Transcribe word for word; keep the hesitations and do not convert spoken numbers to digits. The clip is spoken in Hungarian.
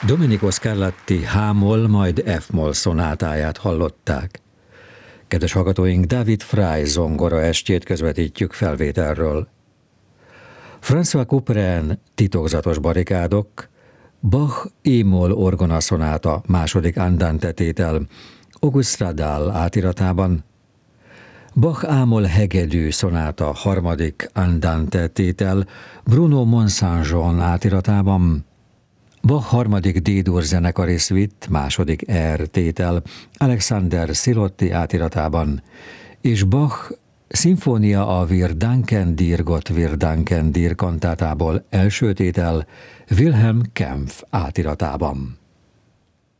Domenico Scarlatti H-moll, majd F-moll szonátáját hallották. Kedves hallgatóink, David Fry zongora estjét közvetítjük felvételről. François Couperin Titokzatos barikádok, Bach E-moll orgonaszonáta második andante tétel, Auguste Radal átiratában, Bach A-moll hegedű szonáta harmadik andante tétel, Bruno Mont-Saint-Jean átiratában, Bach harmadik D-dur zenekari szvitt, második R tétel, Alexander Szilotti átiratában, és Bach Szimfónia a Wir danken dir Gott, wir danken dir kantátából első tétel, Wilhelm Kempff átiratában.